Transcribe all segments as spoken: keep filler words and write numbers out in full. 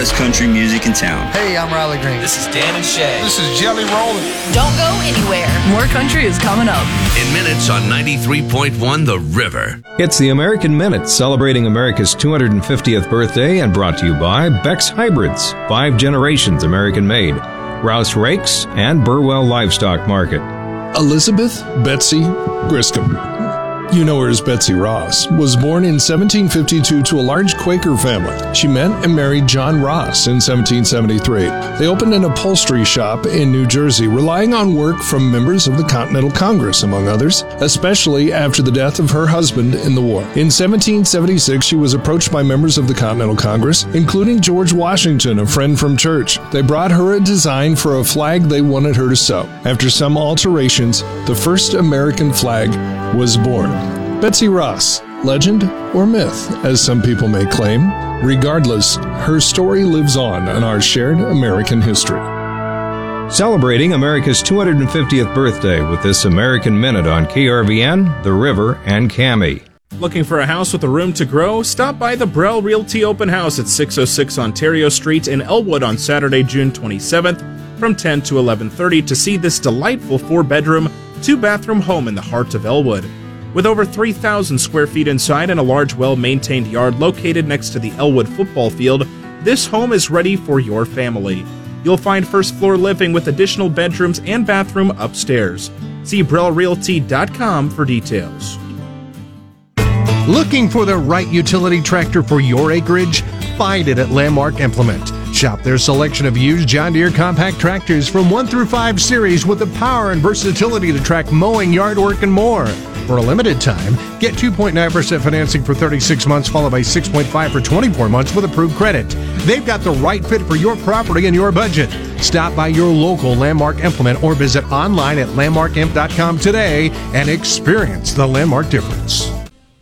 best country music in town. Hey, I'm Riley Green. This is Dan and Shay. This is Jelly Roll. Don't go anywhere. More country is coming up. In minutes on ninety-three point one The River. It's the American Minute, celebrating America's two hundred fiftieth birthday, and brought to you by Beck's Hybrids, five generations American made, Rouse Rakes, and Burwell Livestock Market. Elizabeth Betsy Griscom, you know her as Betsy Ross, was born in seventeen fifty-two to a large Quaker family. She met and married John Ross in seventeen seventy-three. They opened an upholstery shop in New Jersey, relying on work from members of the Continental Congress, among others, especially after the death of her husband in the war. In seventeen seventy-six, she was approached by members of the Continental Congress, including George Washington, a friend from church. They brought her a design for a flag they wanted her to sew. After some alterations, the first American flag was born. Betsy Ross, legend or myth, as some people may claim. Regardless, her story lives on in our shared American history. Celebrating America's two hundred fiftieth birthday with this American Minute on K R V N, The River, and Cami. Looking for a house with a room to grow? Stop by the Brell Realty Open House at six oh six Ontario Street in Elwood on Saturday, June twenty-seventh from ten to eleven thirty to see this delightful four-bedroom, two-bathroom home in the heart of Elwood. With over three thousand square feet inside and a large, well-maintained yard located next to the Elwood football field, this home is ready for your family. You'll find first-floor living with additional bedrooms and bathroom upstairs. See Brell Realty dot com for details. Looking for the right utility tractor for your acreage? Find it at Landmark Implement. Shop their selection of used John Deere compact tractors from one through five series with the power and versatility to track mowing, yard work, and more. For a limited time, get two point nine percent financing for thirty-six months, followed by six point five for twenty-four months with approved credit. They've got the right fit for your property and your budget. Stop by your local Landmark Implement or visit online at landmark imp dot com today and experience the Landmark difference.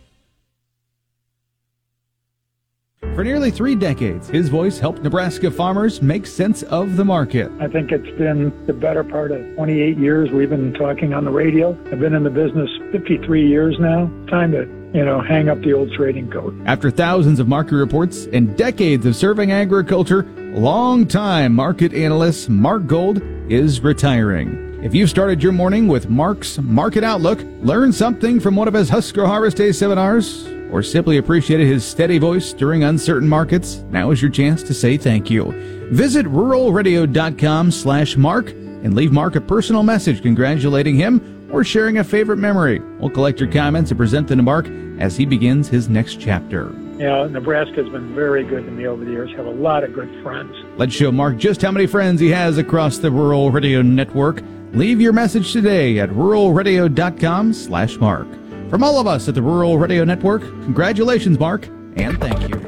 For nearly three decades, his voice helped Nebraska farmers make sense of the market. I think it's been the better part of twenty-eight years we've been talking on the radio. I've been in the business fifty-three years now. Time to, you know, hang up the old trading coat. After thousands of market reports and decades of serving agriculture, longtime market analyst Mark Gold is retiring. If you've started your morning with Mark's Market Outlook, learned something from one of his Husker Harvest Day seminars, or simply appreciated his steady voice during uncertain markets, now is your chance to say thank you. Visit rural radio dot com slash Mark and leave Mark a personal message congratulating him or sharing a favorite memory. We'll collect your comments and present them to Mark as he begins his next chapter. Yeah, Nebraska's been very good to me over the years. Have a lot of good friends. Let's show Mark just how many friends he has across the Rural Radio Network. Leave your message today at rural radio dot com slash Mark. From all of us at the Rural Radio Network, congratulations, Mark, and thank you.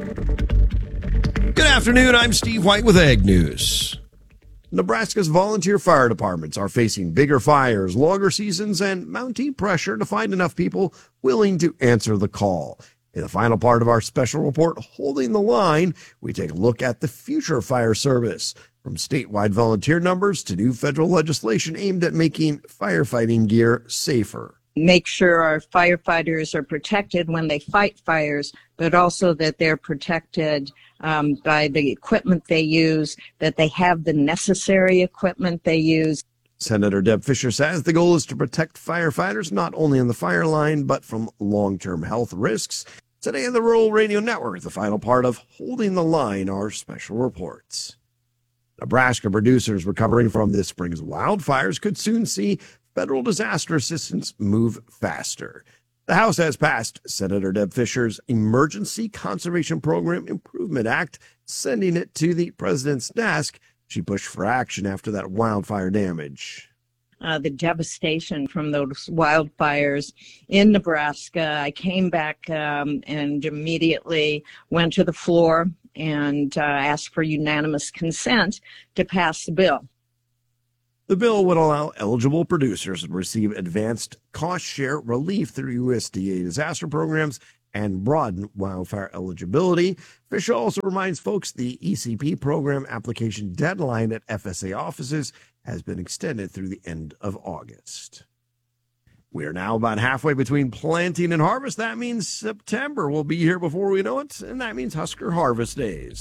Good afternoon. I'm Steve White with Ag News. Nebraska's volunteer fire departments are facing bigger fires, longer seasons, and mounting pressure to find enough people willing to answer the call. In the final part of our special report, Holding the Line, we take a look at the future of fire service, from statewide volunteer numbers to new federal legislation aimed at making firefighting gear safer. Make sure our firefighters are protected when they fight fires, but also that they're protected um, by the equipment they use, that they have the necessary equipment they use. Senator Deb Fischer says the goal is to protect firefighters not only on the fire line, but from long-term health risks. Today on the Rural Radio Network, the final part of Holding the Line, our special reports. Nebraska producers recovering from this spring's wildfires could soon see federal disaster assistance move faster. The House has passed Senator Deb Fischer's Emergency Conservation Program Improvement Act, sending it to the president's desk. She pushed for action after that wildfire damage. Uh, the devastation from those wildfires in Nebraska. I came back um, and immediately went to the floor and uh, asked for unanimous consent to pass the bill. The bill would allow eligible producers to receive advanced cost share relief through U S D A disaster programs and broaden wildfire eligibility. Fisher also reminds folks the E C P program application deadline at F S A offices has been extended through the end of August. We are now about halfway between planting and harvest. That means September will be here before we know it, and that means Husker Harvest Days.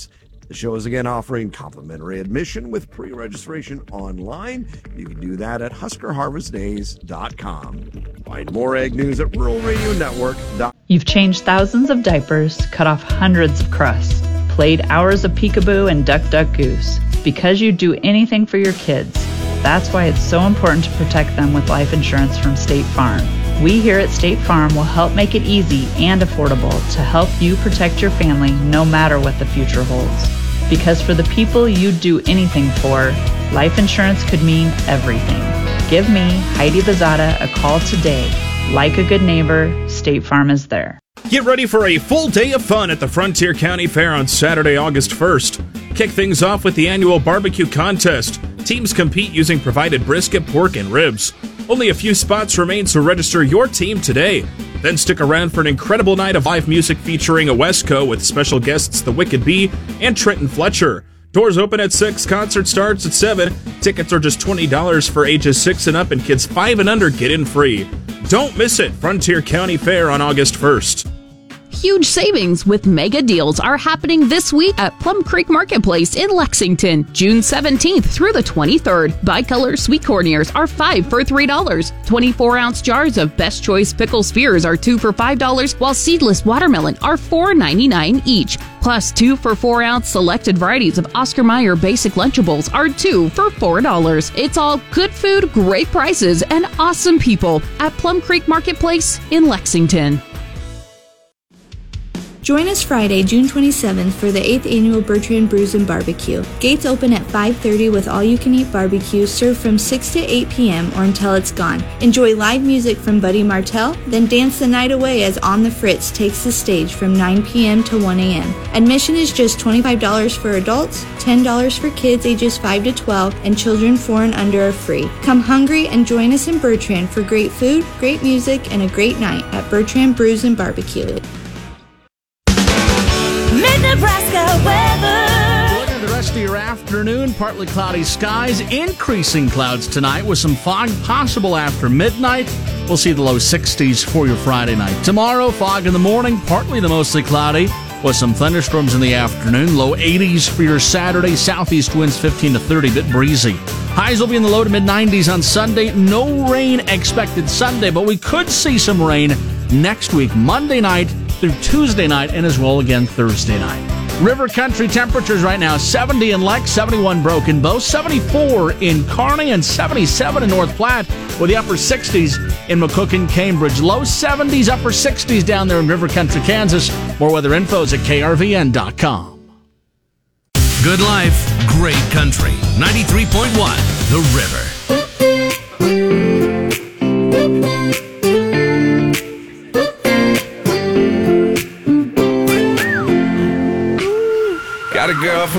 The show is again offering complimentary admission with pre-registration online. You can do that at husker harvest days dot com. Find more Ag News at rural radio network dot com. You've changed thousands of diapers, cut off hundreds of crusts, played hours of peekaboo and duck duck goose. Because you do anything for your kids. That's why it's so important to protect them with life insurance from State Farm. We here at State Farm will help make it easy and affordable to help you protect your family no matter what the future holds. Because for the people you'd do anything for, life insurance could mean everything. Give me, Heidi Bazada, a call today. Like a good neighbor, State Farm is there. Get ready for a full day of fun at the Frontier County Fair on Saturday, August first. Kick things off with the annual barbecue contest. Teams compete using provided brisket, pork, and ribs. Only a few spots remain, so register your team today. Then stick around for an incredible night of live music featuring Owesco with special guests The Wicked Bee and Trenton Fletcher. Doors open at six, concert starts at seven. Tickets are just twenty dollars for ages six and up, and kids five and under get in free. Don't miss it, Frontier County Fair on August first. Huge savings with mega deals are happening this week at Plum Creek Marketplace in Lexington, June seventeenth through the twenty-third. Bicolor sweet corn ears are five for three dollars. twenty-four ounce jars of Best Choice pickle spears are two for five dollars, while seedless watermelon are four ninety-nine each. Plus, two for four ounce selected varieties of Oscar Mayer basic Lunchables are two for four dollars. It's all good food, great prices, and awesome people at Plum Creek Marketplace in Lexington. Join us Friday, June twenty-seventh for the eighth Annual Bertrand Brews and Barbecue. Gates open at five thirty with all-you-can-eat barbecue served from six to eight p.m. or until it's gone. Enjoy live music from Buddy Martell, then dance the night away as On the Fritz takes the stage from nine p.m. to one a.m. Admission is just twenty-five dollars for adults, ten dollars for kids ages five to twelve, and children four and under are free. Come hungry and join us in Bertrand for great food, great music, and a great night at Bertrand Brews and Barbecue. Mid-Nebraska weather. Looking at the rest of your afternoon, partly cloudy skies, increasing clouds tonight with some fog possible after midnight. We'll see the low sixties for your Friday night. Tomorrow, fog in the morning, partly to mostly cloudy with some thunderstorms in the afternoon. Low eighties for your Saturday. Southeast winds fifteen to thirty, bit breezy. Highs will be in the low to mid nineties on Sunday. No rain expected Sunday, but we could see some rain next week, Monday night through Tuesday night, and as well again Thursday night. River country temperatures right now, seventy in Lex, seventy-one Broken Bow, seventy-four in Kearney, and seventy-seven in North Platte, with the upper sixties in McCook and Cambridge. Low seventies, upper sixties down there in River country, Kansas. More weather info is at K R V N dot com. Good life, great country. ninety-three point one, The River. Got a girl from